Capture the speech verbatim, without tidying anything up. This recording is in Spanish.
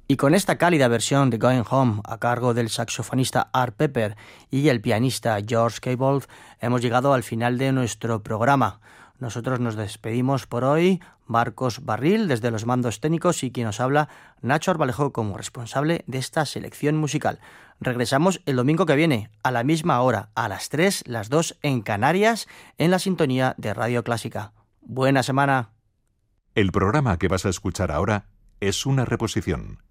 Y con esta cálida versión de Going Home a cargo del saxofonista Art Pepper y el pianista George Cable, hemos llegado al final de nuestro programa. Nosotros nos despedimos por hoy, Marcos Barril desde los mandos técnicos y quien nos habla, Nacho Arbalejo, como responsable de esta selección musical. Regresamos el domingo que viene, a la misma hora, a las tres, las dos en Canarias, en la sintonía de Radio Clásica. Buena semana. El programa que vas a escuchar ahora es una reposición.